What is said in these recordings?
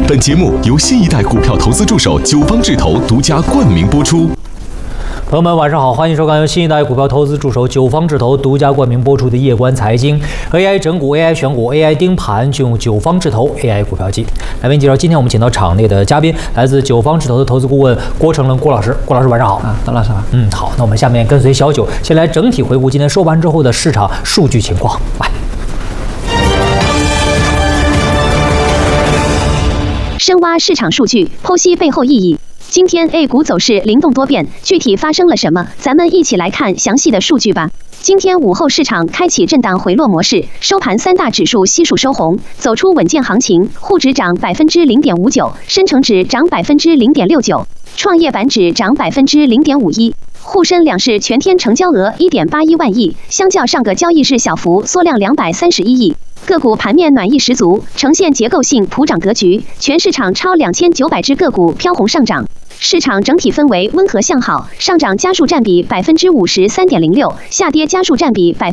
本节目由新一代股票投资助手九方智投独家冠名播出。 朋友们，晚上好，欢迎收看由新一代股票投资助手九方智投独家冠名播出的夜观财经 AI 整股、AI 选股、AI 盯盘，就用九方智投 AI 股票机来为您介绍。今天我们请到场内的嘉宾，来自九方智投的投资顾问郭成伦郭老师。郭老师晚上好。 邓老师好。 好，那我们下面跟随小九，先来整体回顾今天收盘之后的市场数据情况。来， 深挖市场数据，剖析背后意义。今天 A 股走势灵动多变，具体发生了什么？咱们一起来看详细的数据吧。今天午后市场开启震荡回落模式，收盘三大指数悉数收红，走出稳健行情。沪指涨0.59%，深成指涨0.69%，创业板指涨0.51%。沪深两市全天成交额1.81万亿，相较上个交易日小幅缩量231亿。个股盘面暖意十足，呈现结构性普涨格局，全市场超2900只个股飘红上涨。市场整体氛围温和向好，上涨家数占比53.06%，下跌家数占比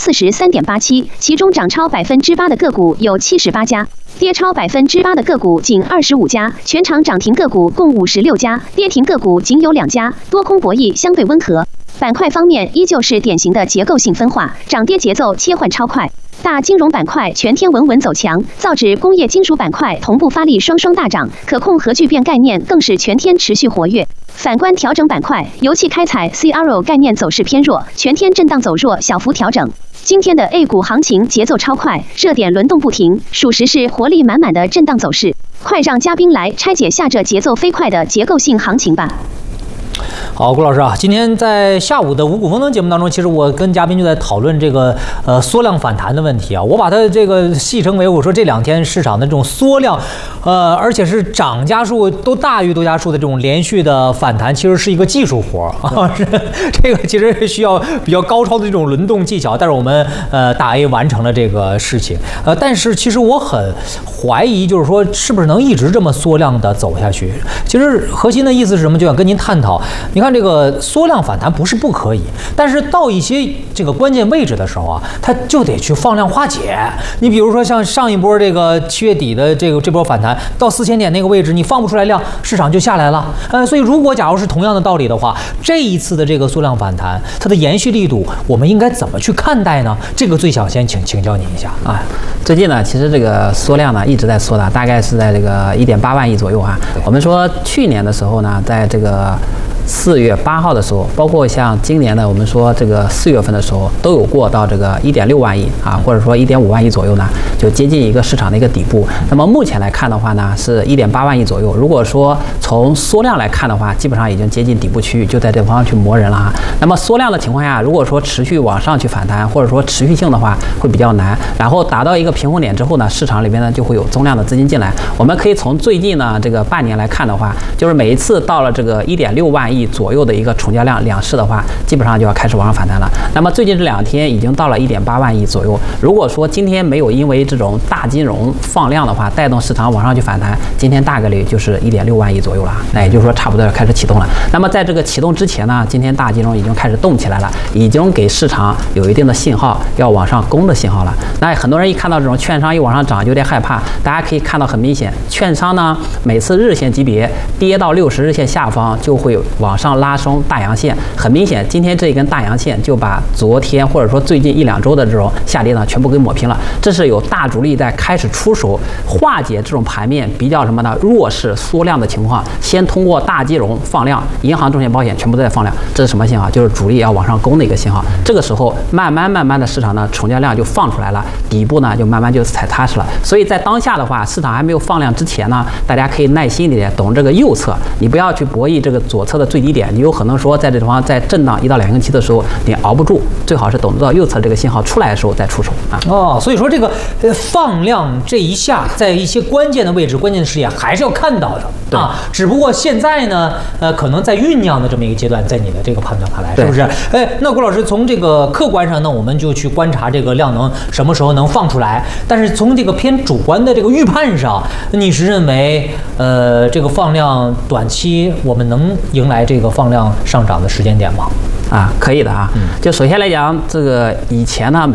43.87%，其中涨超8%的个股有78家，跌超8%的个股仅25家，全场涨停个股共56家，跌停个股仅有2家，多空博弈相对温和。板块方面依旧是典型的结构性分化，涨跌节奏切换超快。大金融板块全天稳稳走强，造纸、工业金属板块同步发力，双双大涨。可控核聚变概念更是全天持续活跃。反观调整板块，油气开采 CRO 概念走势偏弱，全天震荡走弱，小幅调整。今天的 A 股行情节奏超快，热点轮动不停，属实是活力满满的震荡走势。快让嘉宾来拆解下这节奏飞快的结构性行情吧。 好，郭老师啊，今天在下午的五谷丰登节目当中，其实我跟嘉宾就在讨论这个缩量反弹的问题啊。我把它这个戏称为，我说这两天市场的这种缩量，而且是涨家数都大于多家数的这种连续的反弹，其实是一个技术活啊，是这个其实需要比较高超的这种轮动技巧，但是我们大 A 完成了这个事情，但是其实我很怀疑，就是说是不是能一直这么缩量的走下去？其实核心的意思是什么？就想跟您探讨。你看这个缩量反弹不是不可以，但是到一些这个关键位置的时候啊，它就得去放量化解。你比如说像上一波这个7月底的这波反弹到4000点那个位置，你放不出来量，市场就下来了。所以如果假如是同样的道理的话，这一次的这个缩量反弹，它的延续力度，我们应该怎么去看待呢？这个最想先请教您一下啊。 最近呢，其实这个缩量呢一直在缩的，大概是在这个1.8万亿左右啊。我们说去年的时候呢，在这个4月8号的时候，包括像今年的我们说这个4月份的时候，都有过到这个1.6万亿啊，或者说1.5万亿左右呢，就接近一个市场的一个底部。那么目前来看的话呢，是1.8万亿左右。如果说从缩量来看的话，基本上已经接近底部区域，就在这方向去磨人了哈。那么缩量的情况下，如果说持续往上去反弹，或者说持续性的话，会比较难。然后达到一个平衡点之后呢，市场里边呢就会有增量的资金进来。我们可以从最近呢这个半年来看的话，就是每一次到了这个1.6万亿左右的一个成交量两市的话，基本上就要开始往上反弹了。那么最近这2天已经到了1.8万亿左右。如果说今天没有因为这种大金融放量的话，带动市场往上去反弹，今天大概率就是1.6万亿左右了。那也就是说差不多要开始启动了。那么在这个启动之前呢，今天大金融已经开始动起来了，已经给市场有一定的信号要往上攻的信号了。那很多人一看到这种券商一往上涨，有点害怕。大家可以看到很明显，券商呢每次日线级别跌到60日线下方就会往上拉升大阳线，很明显，今天这一根大阳线就把昨天或者说最近1、2周的这种下跌呢，全部给抹平了。这是有大主力在开始出手化解这种盘面比较什么呢？弱势缩量的情况，先通过大金融放量，银行、证券、保险全部都在放量，这是什么信号？就是主力要往上攻的一个信号。这个时候，慢慢的市场呢，成交量就放出来了，底部呢就慢慢就踩踏实了。所以在当下的话，市场还没有放量之前呢，大家可以耐心一点，懂这个右侧，你不要去博弈这个左侧的最低点，你有可能说在这地方在震荡1到2星期的时候，你熬不住，最好是等到右侧这个信号出来的时候再出手啊。 所以说这个放量这一下，在一些关键的位置、关键的时点还是要看到的啊。只不过现在呢，可能在酝酿的这么一个阶段，在你的这个判断看来，是不是？那郭老师从这个客观上呢，我们就去观察这个量能什么时候能放出来。但是从这个偏主观的这个预判上，你是认为这个放量短期我们能迎来这个放量上涨的时间点吗？ 可以的啊。就首先来讲，这个以前呢。